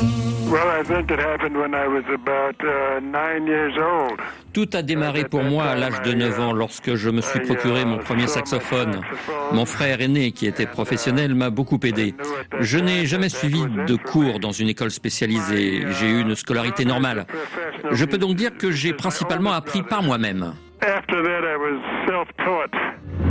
Tout a démarré pour moi à l'âge de 9 ans lorsque je me suis procuré mon premier saxophone. Mon frère aîné, qui était professionnel, m'a beaucoup aidé. Je n'ai jamais suivi de cours dans une école spécialisée. J'ai eu une scolarité normale. Je peux donc dire que j'ai principalement appris par moi-même. After that, I was self-taught.